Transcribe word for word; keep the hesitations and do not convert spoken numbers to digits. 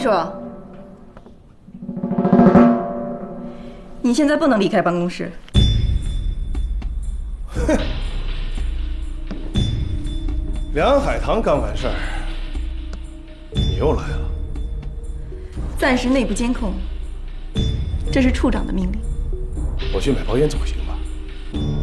书，你现在不能离开办公室。 哼，梁海棠刚完事儿，你又来了。 暂时内部监控，这是处长的命令。 我去买包烟总行。